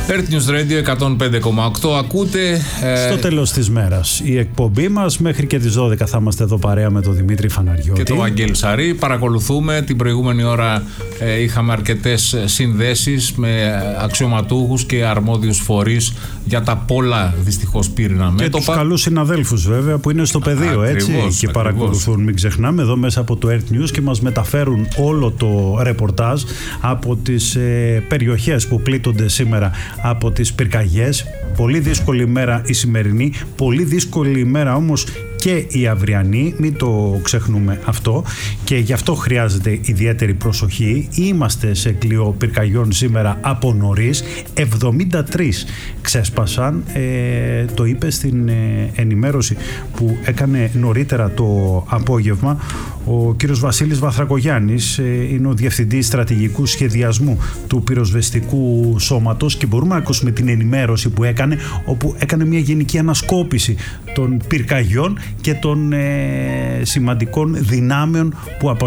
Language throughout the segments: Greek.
Earth News Radio 105,8. Ακούτε. Στο τέλος της μέρας η εκπομπή μας. Μέχρι και τις 12 θα είμαστε εδώ παρέα με τον Δημήτρη Φαναριώτη και τον Βαγγέλη Σαρή. Παρακολουθούμε. Την προηγούμενη ώρα είχαμε αρκετές συνδέσεις με αξιωματούχους και αρμόδιους φορείς για τα πολλά δυστυχώς πύριννα μέτωπα. Και τους καλούς συναδέλφους βέβαια που είναι στο πεδίο, ακριβώς, και παρακολουθούν. Μην ξεχνάμε εδώ μέσα από το Earth News και μας μεταφέρουν όλο το ρεπορτάζ από τις περιοχές που πλήττονται σήμερα από τις πυρκαγιές. Πολύ δύσκολη ημέρα η σημερινή, πολύ δύσκολη ημέρα όμως και η αυριανή, μην το ξεχνούμε αυτό, και γι' αυτό χρειάζεται ιδιαίτερη προσοχή. Είμαστε σε κλειό πυρκαγιών σήμερα από νωρίς, 73 ξέσπασαν, το είπε στην ενημέρωση που έκανε νωρίτερα το απόγευμα ο κύριος Βασίλης Βαθρακογιάννης, είναι ο Διευθυντής Στρατηγικού Σχεδιασμού του Πυροσβεστικού Σώματος, και μπορούμε να ακούσουμε την ενημέρωση που έκανε, όπου έκανε μια γενική ανασκόπηση των πυρκαγιών και των σημαντικών δυνάμεων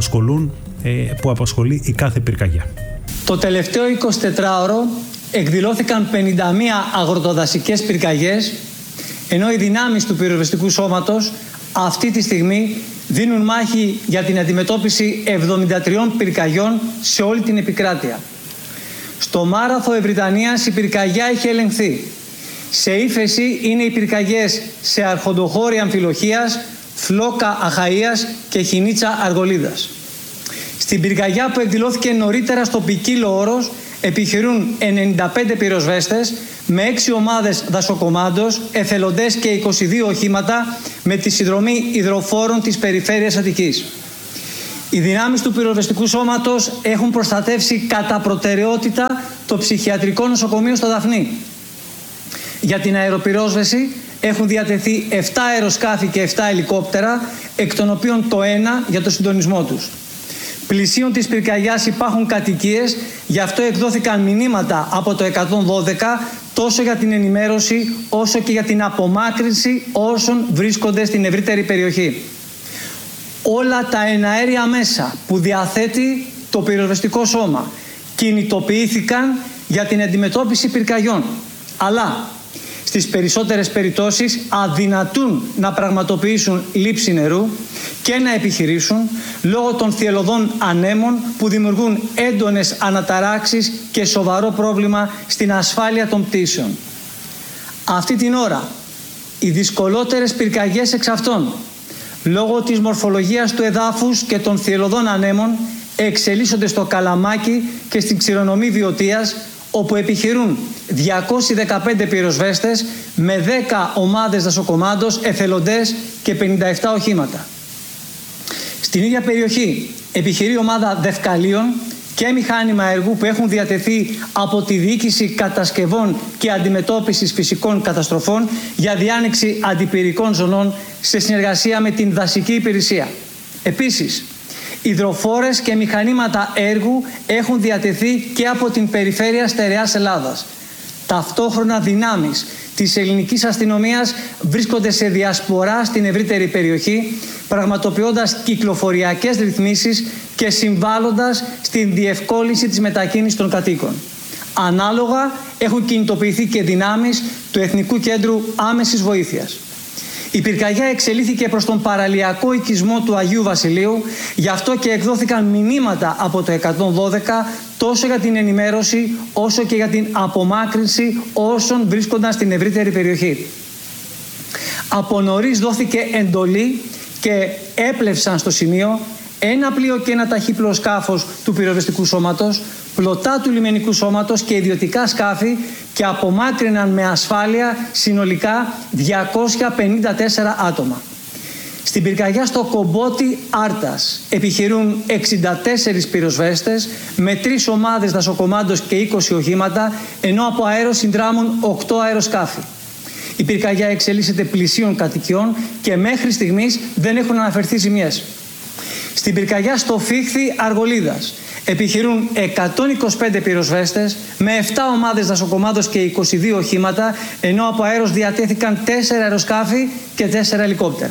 που απασχολεί η κάθε πυρκαγιά. Το τελευταίο 24ωρο εκδηλώθηκαν 51 αγροτοδασικές πυρκαγιές, ενώ οι δυνάμεις του Πυροσβεστικού Σώματος αυτή τη στιγμή δίνουν μάχη για την αντιμετώπιση 73 πυρκαγιών σε όλη την επικράτεια. Στο Μάραθο Ευρυτανίας η πυρκαγιά έχει ελεγχθεί. Σε ύφεση είναι οι πυρκαγιές σε Αρχοντοχώρη Αμφιλοχίας, Φλόκα Αχαΐας και Χινίτσα Αργολίδας. Στην πυρκαγιά που εκδηλώθηκε νωρίτερα στο Ποικίλο Όρος επιχειρούν 95 πυροσβέστες με 6 ομάδες δασοκομάντος, εθελοντές και 22 οχήματα με τη συνδρομή υδροφόρων της περιφέρειας Αττικής. Οι δυνάμεις του Πυροσβεστικού Σώματος έχουν προστατεύσει κατά προτεραιότητα το ψυχιατρικό νοσοκομείο στο Δαφνί. Για την αεροπυρόσβεση έχουν διατεθεί 7 αεροσκάφη και 7 ελικόπτερα, εκ των οποίων το ένα για το συντονισμό τους. Πλησίον της πυρκαγιάς υπάρχουν κατοικίες, γι' αυτό εκδόθηκαν μηνύματα από το 112 τόσο για την ενημέρωση όσο και για την απομάκρυνση όσων βρίσκονται στην ευρύτερη περιοχή. Όλα τα εναέρια μέσα που διαθέτει το πυροσβεστικό σώμα κινητοποιήθηκαν για την αντιμετώπιση πυρκαγιών, αλλά στις περισσότερες περιπτώσεις αδυνατούν να πραγματοποιήσουν λήψη νερού και να επιχειρήσουν λόγω των θυελλωδών ανέμων που δημιουργούν έντονες αναταράξεις και σοβαρό πρόβλημα στην ασφάλεια των πτήσεων. Αυτή την ώρα οι δυσκολότερες πυρκαγιές εξ αυτών, λόγω της μορφολογίας του εδάφους και των θυελλωδών ανέμων, εξελίσσονται στο Καλαμάκι και στην Ξηρονομή Βιωτίας, όπου επιχειρούν 215 πυροσβέστες με 10 ομάδες δασοκομάντος, εθελοντές και 57 οχήματα. Στην ίδια περιοχή επιχειρεί ομάδα δευκαλίων και μηχάνημα έργου που έχουν διατεθεί από τη Διοίκηση Κατασκευών και Αντιμετώπισης Φυσικών Καταστροφών για διάνοιξη αντιπυρικών ζωνών σε συνεργασία με την Δασική Υπηρεσία. Επίσης, υδροφόρες και μηχανήματα έργου έχουν διατεθεί και από την Περιφέρεια Στερεάς Ελλάδας. Ταυτόχρονα δυνάμεις της ελληνικής αστυνομίας βρίσκονται σε διασπορά στην ευρύτερη περιοχή, πραγματοποιώντας κυκλοφοριακές ρυθμίσεις και συμβάλλοντας στην διευκόλυνση της μετακίνησης των κατοίκων. Ανάλογα έχουν κινητοποιηθεί και δυνάμεις του Εθνικού Κέντρου Άμεσης Βοήθειας. Η πυρκαγιά εξελίχθηκε προς τον παραλιακό οικισμό του Αγίου Βασιλείου, γι' αυτό και εκδόθηκαν μηνύματα από το 112 τόσο για την ενημέρωση όσο και για την απομάκρυνση όσων βρίσκονταν στην ευρύτερη περιοχή. Από νωρίς δόθηκε εντολή και έπλευσαν στο σημείο ένα πλοίο και ένα ταχύπλοο σκάφος του Πυροσβεστικού Σώματος, πλωτά του Λιμενικού Σώματος και ιδιωτικά σκάφη, και απομάκρυναν με ασφάλεια συνολικά 254 άτομα. Στην πυρκαγιά στο Κομπότι Άρτας επιχειρούν 64 πυροσβέστες με 3 ομάδες δασοκομάντος και 20 οχήματα, ενώ από αέρο συνδράμουν 8 αεροσκάφη. Η πυρκαγιά εξελίσσεται πλησίων κατοικιών και μέχρι στιγμής δεν έχουν αναφερθεί ζημιές. Στην πυρκαγιά στο Φίχθη Αργολίδας επιχειρούν 125 πυροσβέστες με 7 ομάδες δασοκομάντος και 22 οχήματα, ενώ από αέρος διατέθηκαν 4 αεροσκάφη και 4 ελικόπτερα.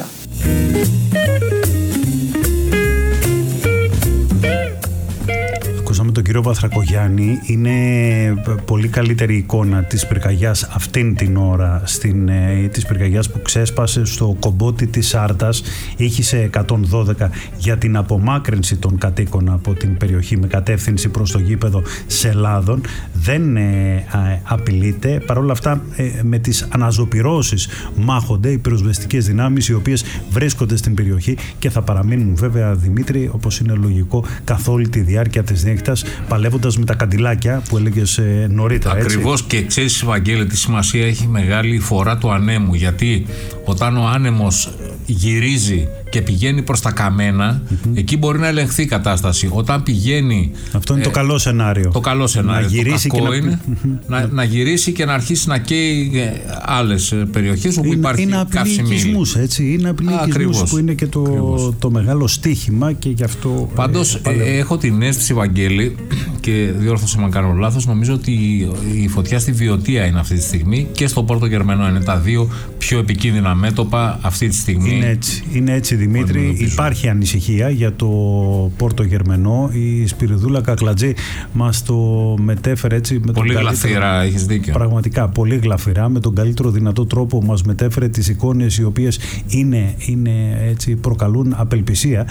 Ακούσαμε τον κύριο κύριο Βαθρακογιάννη, είναι πολύ καλύτερη εικόνα της πυρκαγιάς αυτήν την ώρα, της πυρκαγιάς που ξέσπασε στο κομπότι της Άρτας, ήχησε 112 για την απομάκρυνση των κατοίκων από την περιοχή με κατεύθυνση προς το γήπεδο Σελάδων. Δεν απειλείται. Παρ' όλα αυτά, με τις αναζωπυρώσεις μάχονται οι πυροσβεστικές δυνάμεις, οι οποίες βρίσκονται στην περιοχή και θα παραμείνουν βέβαια, Δημήτρη, όπως είναι λογικό, καθ' όλη τη διάρκεια της νύχτας, παλεύοντας με τα καντιλάκια που έλεγες νωρίτερα. Ακριβώς, και ξέρεις, Βαγγέλη, τι σημασία έχει μεγάλη η φορά του ανέμου, γιατί όταν ο άνεμος γυρίζει και πηγαίνει προς τα καμένα, εκεί μπορεί να ελεγχθεί η κατάσταση. Όταν πηγαίνει... Αυτό είναι το καλό σενάριο. Το καλό σενάριο. Να γυρίσει, το κακό είναι να γυρίσει και να αρχίσει να καίει άλλες περιοχές όπου υπάρχει καύσιμη ύλη. Είναι απειλικισμούς που είναι και το μεγάλο στίχημα, και γι' αυτό... Πάντως έχω την αίσθηση, Βαγγέλη, και διόρθωσα αν κάνω λάθος, νομίζω ότι η φωτιά στη Βιωτία είναι αυτή τη στιγμή και στο Πόρτο Γερμενό. Είναι τα δύο πιο επικίνδυνα μέτωπα αυτή τη στιγμή. Είναι έτσι, Δημήτρη. Υπάρχει ανησυχία για το Πόρτο Γερμενό. Η Σπυριδούλα Κακλατζή μας το μετέφερε έτσι με πολύ γλαφυρά, έχεις δίκιο. Πραγματικά πολύ γλαφυρά, με τον καλύτερο δυνατό τρόπο μας μετέφερε τις εικόνες, οι οποίες έτσι, προκαλούν απελπισία,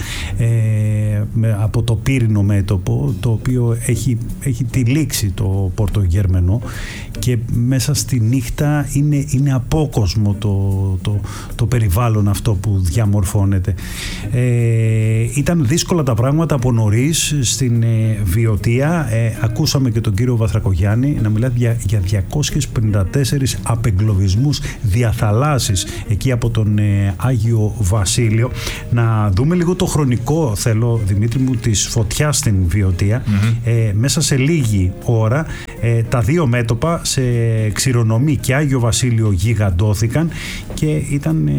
από το πύρινο μέτωπο, το οποίο έχει τυλίξει το Πόρτο Γερμενό, και μέσα στη νύχτα είναι απόκοσμο το περιβάλλον αυτό που διαμορφώνεται. Ήταν δύσκολα τα πράγματα από νωρίς στην Βιωτία. Ακούσαμε και τον κύριο Βαθρακογιάννη να μιλάει για 254 απεγκλωβισμούς διαθαλάσσης εκεί από τον Άγιο Βασίλειο. Να δούμε λίγο το χρονικό, θέλω, Δημήτρη μου, της φωτιάς στην Βιωτία. Μέσα σε λίγη ώρα τα δύο μέτωπα σε Ξηρονομή και Άγιο Βασίλειο γιγαντώθηκαν, και ήταν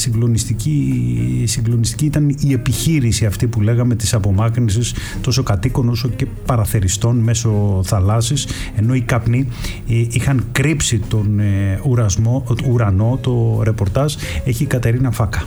συγκλονιστική ήταν η επιχείρηση αυτή που λέγαμε της απομάκρυνσης τόσο κατοίκων όσο και παραθεριστών μέσω θαλάσσης, ενώ οι καπνοί είχαν κρύψει τον ουρανό. Το ρεπορτάζ έχει η Κατερίνα Φάκα.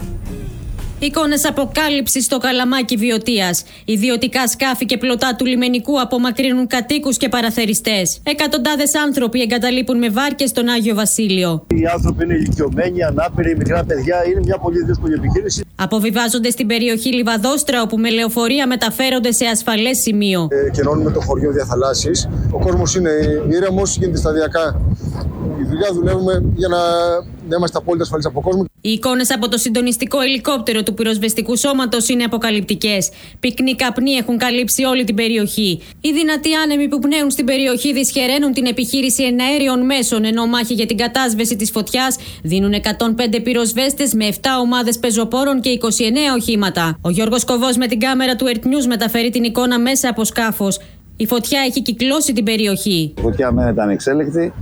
Εικόνες αποκάλυψης στο Καλαμάκι Βιωτίας. Ιδιωτικά σκάφη και πλωτά του λιμενικού απομακρύνουν κατοίκους και παραθεριστές. Εκατοντάδες άνθρωποι εγκαταλείπουν με βάρκες στον Άγιο Βασίλειο. Οι άνθρωποι είναι ηλικιωμένοι, ανάπηροι, μικρά παιδιά. Είναι μια πολύ δύσκολη επιχείρηση. Αποβιβάζονται στην περιοχή Λιβαδόστρα, όπου με λεωφορεία μεταφέρονται σε ασφαλές σημείο. Κενώνουμε το χωριό διαθαλάσσης. Ο κόσμος είναι ήρεμος, γίνεται σταδιακά η δουλειά. Δουλεύουμε για να είμαστε απόλυτα ασφαλείς από κόσμο. Οι εικόνες από το συντονιστικό ελικόπτερο του πυροσβεστικού σώματος είναι αποκαλυπτικές. Πυκνοί καπνοί έχουν καλύψει όλη την περιοχή. Οι δυνατοί άνεμοι που πνέουν στην περιοχή δυσχεραίνουν την επιχείρηση εναέριων μέσων, ενώ μάχη για την κατάσβεση της φωτιάς δίνουν 105 πυροσβέστες με 7 ομάδες πεζοπόρων και 29 οχήματα. Ο Γιώργος Κοβός με την κάμερα του Earth News μεταφέρει την εικόνα μέσα από σκάφος. Η φωτιά έχει κυκλώσει την περιοχή. Η φωτιά μένεται ανεξέλεκτη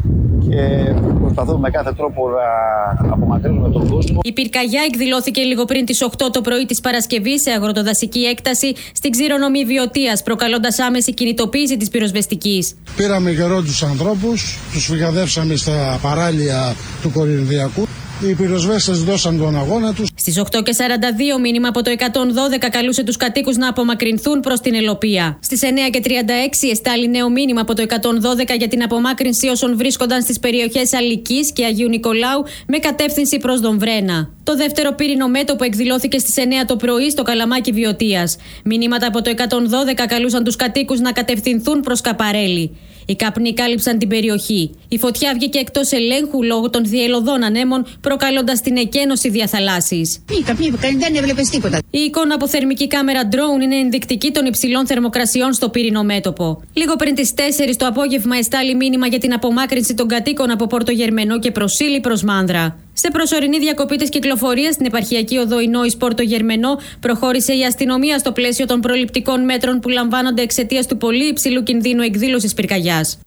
και προσπαθούμε με κάθε τρόπο να απομακρύνουμε τον κόσμο. Η πυρκαγιά εκδηλώθηκε λίγο πριν τις 8 το πρωί της Παρασκευής σε αγροτοδασική έκταση στην Ξηρονομή Βιωτίας, προκαλώντας άμεση κινητοποίηση της πυροσβεστικής. Πήραμε καιρό τους ανθρώπους, τους φυγαδεύσαμε στα παράλια του Κορινθιακού. Οι πυροσβέστες δώσαν τον αγώνα τους. Στις 8:42 μήνυμα από το 112 καλούσε τους κατοίκους να απομακρυνθούν προς την Ελοπία. Στις 9:36 εστάλει νέο μήνυμα από το 112 για την απομάκρυνση όσων βρίσκονταν στις περιοχές Αλικής και Αγίου Νικολάου με κατεύθυνση προς Δομβρένα. Το δεύτερο πύρινο μέτωπο εκδηλώθηκε στις 9 το πρωί στο Καλαμάκι Βιωτίας. Μηνύματα από το 112 καλούσαν τους κατοίκους να κατευθυνθούν προς Καπαρέλη. Οι καπνοί κάλυψαν την περιοχή. Η φωτιά βγήκε εκτός ελέγχου λόγω των διελωδών ανέμων, προκαλώντας την εκένωση διαθαλάσσης. Δεν έβλεπες τίποτα. Η εικόνα από θερμική κάμερα drone είναι ενδεικτική των υψηλών θερμοκρασιών στο πύρινο μέτωπο. Λίγο πριν τις 4 το απόγευμα εστάλει μήνυμα για την απομάκρυνση των κατοίκων από Πόρτο Γερμενό και Προσήλη προς Μάνδρα. Σε προσωρινή διακοπή της κυκλοφορίας στην επαρχιακή οδό Ινόης Πόρτο Γερμενό, προχώρησε η αστυνομία στο πλαίσιο των προληπτικών μέτρων που λαμβάνονται εξαιτίας του πολύ υψηλού κινδύνου εκδήλωσης πυρκαγιάς.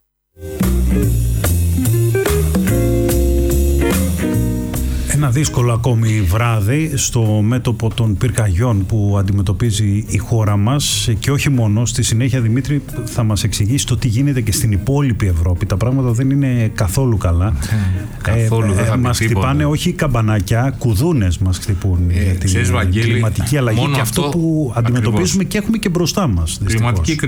Ένα δύσκολο ακόμη βράδυ στο μέτωπο των πυρκαγιών που αντιμετωπίζει η χώρα μας, και όχι μόνο. Στη συνέχεια, Δημήτρη, θα μας εξηγήσει το τι γίνεται και στην υπόλοιπη Ευρώπη. Τα πράγματα δεν είναι καθόλου καλά. Καθόλου δεν θα μας χτυπάνε όχι καμπανάκια, κουδούνες μας χτυπούν για την κλιματική αλλαγή και αυτό που αντιμετωπίζουμε και έχουμε και μπροστά μας. Κλιματική κρίση.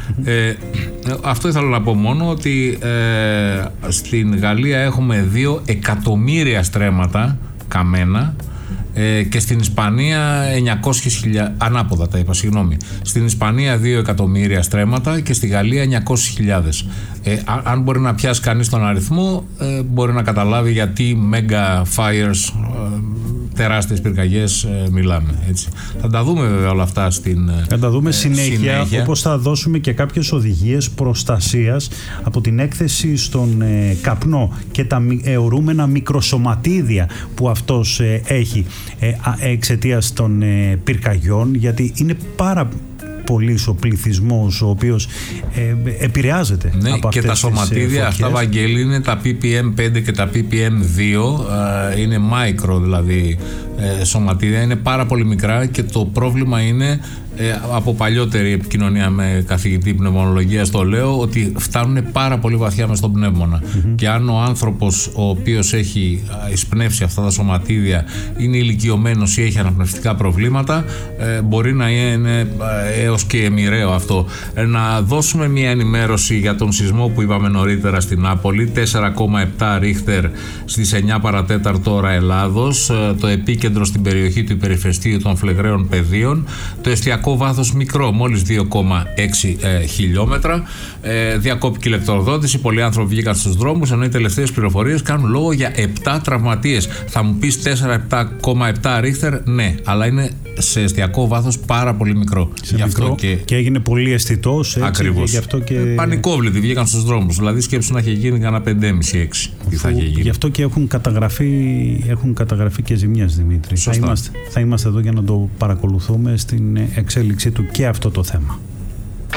Αυτό ήθελα να πω μόνο, ότι στην Γαλλία έχουμε 2 εκατομμύρια στρέμματα καμένα, και στην Ισπανία 900.000, ανάποδα τα είπα, συγγνώμη. Στην Ισπανία 2 εκατομμύρια στρέμματα και στη Γαλλία 900.000. Αν μπορεί να πιάσει κανείς τον αριθμό, μπορεί να καταλάβει γιατί mega fires, τεράστιες πυρκαγιές μιλάμε. Έτσι. Θα τα δούμε βέβαια όλα αυτά θα τα δούμε συνέχεια, όπως θα δώσουμε και κάποιες οδηγίες προστασίας από την έκθεση στον καπνό και τα αιωρούμενα μικροσωματίδια που αυτός έχει εξαιτίας των πυρκαγιών, γιατί είναι πάρα πολύς ο πληθυσμός ο οποίος επηρεάζεται από αυτές τις και τα σωματίδια αυτά, Βαγγέλη, είναι τα ppm5 και τα ppm2, είναι micro δηλαδή σωματίδια, είναι πάρα πολύ μικρά, και το πρόβλημα είναι, από παλιότερη επικοινωνία με καθηγητή πνευμονολογίας το λέω, ότι φτάνουν πάρα πολύ βαθιά μες στον πνεύμονα. Και αν ο άνθρωπος ο οποίος έχει εισπνεύσει αυτά τα σωματίδια είναι ηλικιωμένος ή έχει αναπνευστικά προβλήματα, μπορεί να είναι έως και μοιραίο αυτό. Να δώσουμε μια ενημέρωση για τον σεισμό που είπαμε νωρίτερα στην Νάπολη, 4,7 ρίχτερ στις 9 παρατέταρτο ώρα Ελλάδος, το επίκεντρο στην περιοχή του υπερηφαιστείου των Φλεγραίων Πεδίων, το εστιακό βάθος μικρό, μόλις 2,6 χιλιόμετρα. Διακόπηκε η ηλεκτροδότηση, πολλοί άνθρωποι βγήκαν στους δρόμους, ενώ οι τελευταίες πληροφορίες κάνουν λόγο για 7 τραυματίες. Θα μου πεις 4,7 ρίχτερ, ναι, αλλά είναι σε εστιακό βάθος πάρα πολύ μικρό. Και έγινε πολύ αισθητός. Ακριβώς. Γι' αυτό και... πανικόβλητοι βγήκαν στους δρόμους. Δηλαδή σκέψου να είχε γίνει κανένα 5,5-6. Τι θα είχε γίνει. Γι' αυτό και έχουν καταγραφεί και ζημιές, Δημήτρη. Θα είμαστε εδώ για να το παρακολουθούμε στην εξέλιξή του και αυτό το θέμα.